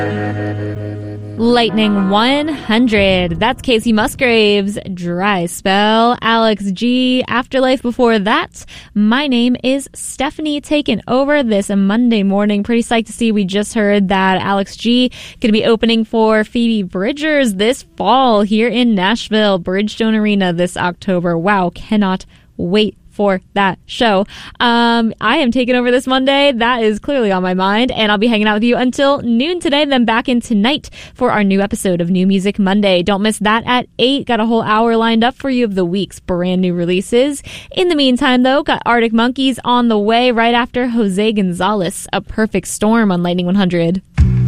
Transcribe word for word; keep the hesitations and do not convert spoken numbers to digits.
Lightning one hundred. That's Casey Musgraves. Dry Spell. Alex G. Afterlife before that. My name is Stephanie, taking over this Monday morning. Pretty psyched to see we just heard that Alex G. going to be opening for Phoebe Bridgers this fall here in Nashville. Bridgestone Arena this October. Wow, cannot wait for that show. Um, I am taking over this Monday. That is clearly on my mind, and I'll be hanging out with you until noon today, then back in tonight for our new episode of New Music Monday. Don't miss that at eight. Got a whole hour lined up for you of the week's brand new releases. In the meantime, though, got Arctic Monkeys on the way right after Jose Gonzalez, A Perfect Storm on Lightning one hundred.